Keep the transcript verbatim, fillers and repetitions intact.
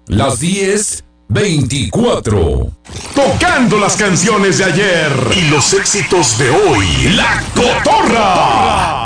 las diez veinticuatro. Tocando las canciones de ayer y los éxitos de hoy. La Cotorra.